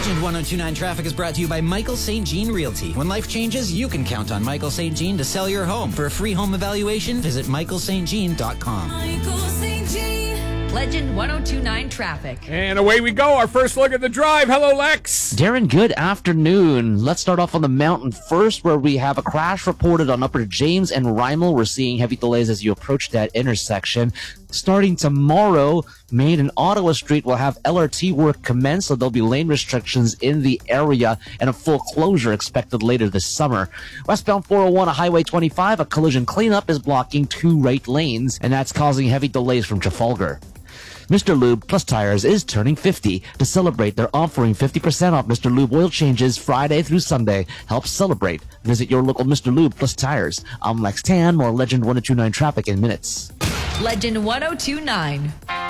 Legend 1029 Traffic is brought to you by Michael St. Jean Realty. When life changes, you can count on Michael St. Jean to sell your home. For a free home evaluation, visit michaelstjean.com. Michael St. Jean. Legend 1029 Traffic. And away we go. Our first look at the drive. Hello, Lex. Darren, good afternoon. Let's start off on the mountain first, where we have a crash reported on Upper James and Rymel. We're seeing heavy delays as you approach that intersection. Starting tomorrow, Main and Ottawa Street will have LRT work commence, so there'll be lane restrictions in the area and a full closure expected later this summer. Westbound 401 on Highway 25, a collision cleanup is blocking 2 right lanes, and that's causing heavy delays from Trafalgar. Mr. Lube Plus Tires is turning 50. To celebrate, they're offering 50% off Mr. Lube oil changes Friday through Sunday. Help celebrate. Visit your local Mr. Lube Plus Tires. I'm Lex Tan. More Legend 1029 Traffic in minutes. Legend 1029.